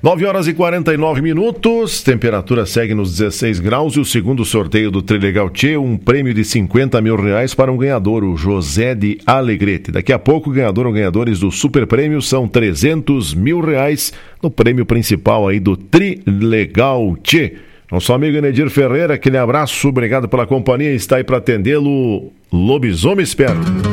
9h49, temperatura segue nos 16 graus e o segundo sorteio do Trilegal Tchê, um prêmio de R$50 mil para um ganhador, o José de Alegrete. Daqui a pouco o ganhador ou ganhadores do super prêmio são R$300 mil no prêmio principal aí do Trilegal Tchê. Nosso amigo Enedir Ferreira, aquele abraço, obrigado pela companhia, está aí para atendê-lo, Lobisomem Esperto.